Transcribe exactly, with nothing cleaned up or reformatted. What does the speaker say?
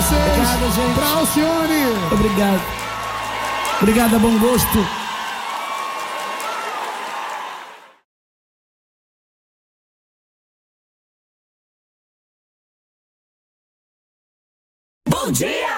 vocês. Obrigado, gente. Pra Alcione. Obrigado. Obrigado, bom gosto. Bom dia!